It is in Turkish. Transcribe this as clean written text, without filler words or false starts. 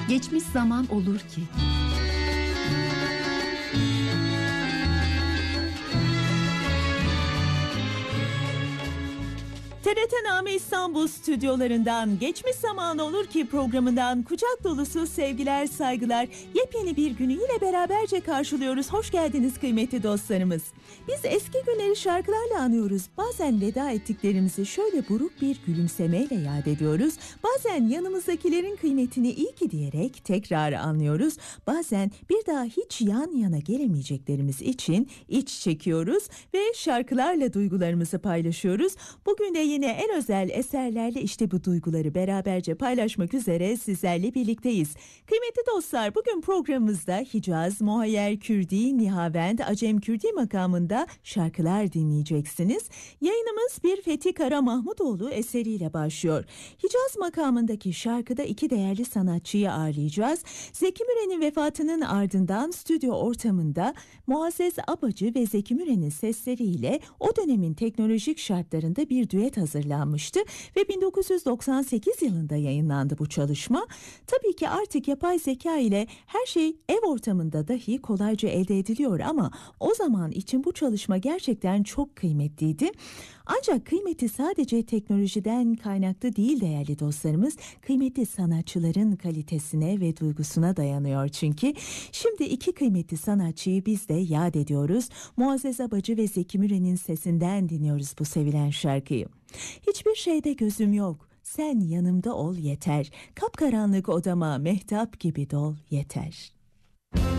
Geçmiş zaman olur ki. TRT İstanbul stüdyolarından Geçmiş Zaman Olur Ki programından kucak dolusu sevgiler, saygılar. Yepyeni bir günü yine beraberce karşılıyoruz. Hoş geldiniz kıymetli dostlarımız. Biz eski günleri şarkılarla anıyoruz. Bazen veda ettiklerimizi şöyle buruk bir gülümsemeyle yad ediyoruz. Bazen yanımızdakilerin kıymetini iyi ki diyerek tekrar anlıyoruz. Bazen bir daha hiç yan yana gelemeyeceklerimiz için iç çekiyoruz ve şarkılarla duygularımızı paylaşıyoruz. Bugün de yine en özel eserlerle işte bu duyguları beraberce paylaşmak üzere sizlerle birlikteyiz. Kıymetli dostlar, bugün programımızda Hicaz, Muhayyer Kürdi, Nihavend, Acem Kürdi makamında şarkılar dinleyeceksiniz. Yayınımız bir Fethi Kara Mahmudoğlu eseriyle başlıyor. Hicaz makamındaki şarkıda iki değerli sanatçıyı ağırlayacağız. Zeki Müren'in vefatının ardından stüdyo ortamında Muazzez Abacı ve Zeki Müren'in sesleriyle o dönemin teknolojik şartlarında bir düet hazırlanmıştı ve 1998 yılında yayınlandı bu çalışma. Tabii ki artık yapay zeka ile her şey ev ortamında dahi kolayca elde ediliyor ama o zaman için bu çalışma gerçekten çok kıymetliydi. Ancak kıymeti sadece teknolojiden kaynaklı değil değerli dostlarımız, kıymetli sanatçıların kalitesine ve duygusuna dayanıyor çünkü. Şimdi iki kıymetli sanatçıyı biz de yad ediyoruz. Muazzez Abacı ve Zeki Müren'in sesinden dinliyoruz bu sevilen şarkıyı. Hiçbir şeyde gözüm yok, sen yanımda ol yeter. Kapkaranlık odama mehtap gibi dol yeter.